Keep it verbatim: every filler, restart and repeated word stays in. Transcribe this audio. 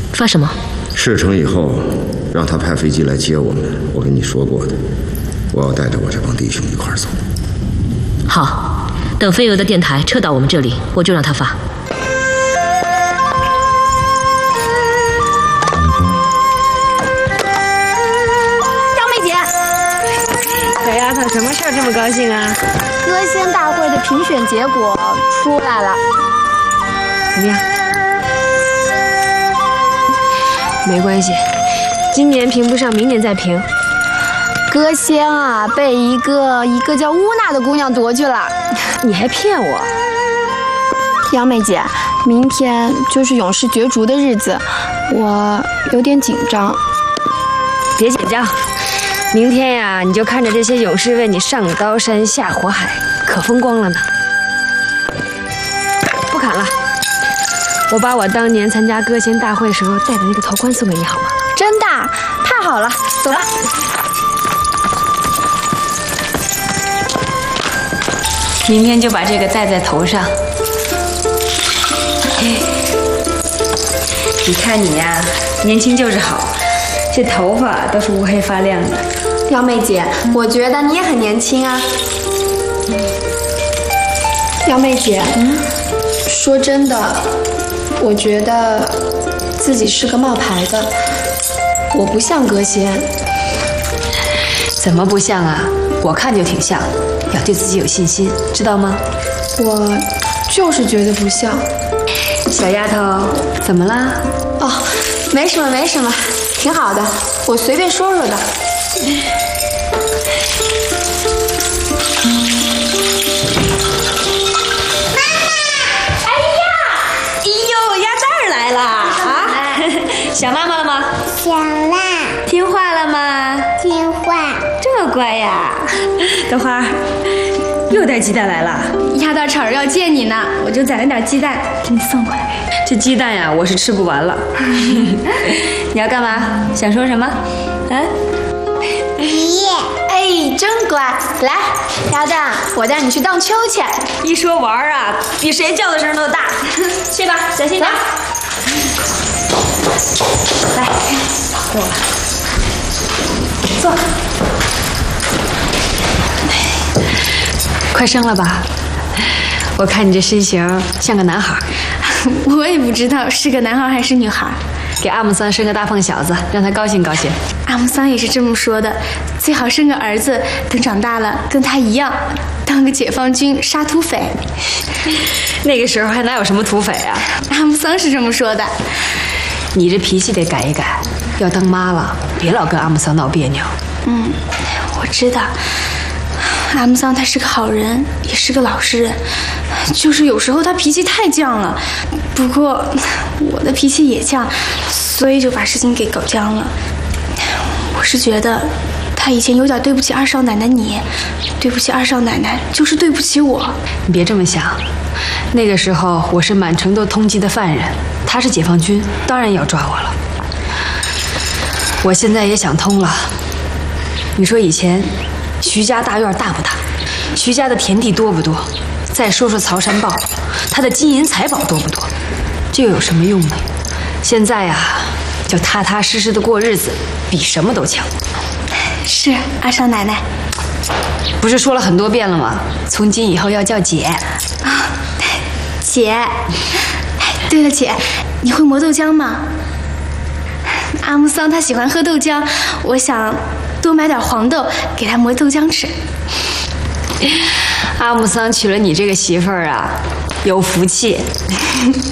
发什么？ 事成以后，让他派飞机来接我们。我跟你说过的，我要带着我这帮弟兄一块走。 好，等飞蛾的电台撤到我们这里，我就让他发。 张梅姐， 小丫头，什么事儿这么高兴啊？ 歌仙大会的评选结果出来了， 怎么样？没关系，今年评不上，明年再评。 歌仙啊，被一个一个叫乌娜的姑娘夺去了。 你还骗我？ 杨梅姐，明天就是勇士角逐的日子，我有点紧张。 别紧张，明天呀，你就看着这些勇士为你上刀山下火海，可风光了呢。不砍了，我把我当年参加歌仙大会时候戴的那个头冠送给你好吗？ 真的？太好了，走吧。 明天就把这个戴在头上。你看你呀，年轻就是好，这头发都是乌黑发亮的。 杨梅姐，我觉得你也很年轻啊。杨梅姐，嗯，说真的，我觉得自己是个冒牌的，我不像歌仙。 怎么不像啊？我看就挺像。要对自己有信心，知道吗？ 我就是觉得不像。 小丫头，怎么啦？ 哦，没什么，没什么，挺好的，我随便说说的。 妈妈，哎呀，哎呦，鸭蛋儿来了啊！ 想妈妈了吗？ 想啦。 听话了吗？ 听话。 这么乖呀！豆花，又带鸡蛋来了。 鸭蛋厂要见你呢，我就攒了点鸡蛋给你送过来。 这鸡蛋呀，我是吃不完了。你要干嘛？想说什么？啊？ 爷。 哎，真乖。来，鸭蛋，我带你去荡秋千。 一说玩啊，比谁叫的声都大。去吧，小心点。来，给我了。坐。快生了吧？我看你这身形像个男孩。 我也不知道是个男孩还是女孩。 给阿姆桑生个大胖小子，让他高兴高兴。 阿姆桑也是这么说的，最好生个儿子，等长大了跟他一样，当个解放军杀土匪。 那个时候还哪有什么土匪啊？ 阿姆桑是这么说的。 你这脾气得改一改，要当妈了，别老跟阿姆桑闹别扭。 嗯，我知道。阿姆桑他是个好人，也是个老实人，就是有时候他脾气太犟了。不过我的脾气也犟，所以就把事情给搞僵了。我是觉得他以前有点对不起二少奶奶你，对不起二少奶奶就是对不起我。 你别这么想，那个时候我是满城都通缉的犯人，他是解放军，当然要抓我了。我现在也想通了，你说以前徐家大院大不大？徐家的田地多不多？再说说曹山豹，他的金银财宝多不多？这又有什么用呢？现在呀、啊，就踏踏实实的过日子，比什么都强。 是二少奶奶， 不是说了很多遍了吗？从今以后要叫姐啊，姐。对了，姐，你会磨豆浆吗？阿姆桑他喜欢喝豆浆，我想多买点黄豆给他磨豆浆吃。 阿姆桑娶了你这个媳妇儿啊，有福气。